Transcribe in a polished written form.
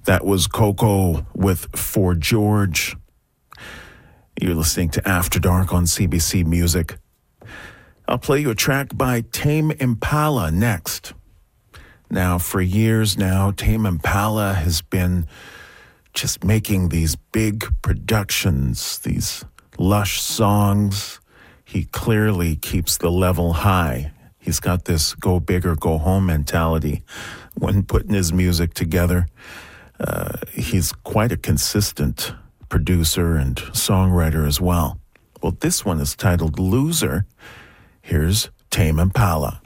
That was Coco with For George. You're listening to After Dark on CBC Music. I'll play you a track by Tame Impala next. Now, for years now, Tame Impala has been just making these big productions, these lush songs. He clearly keeps the level high. He's got this go big or go home mentality when putting his music together. He's quite a consistent producer and songwriter as well. Well, this one is titled Loser. Here's Tame Impala.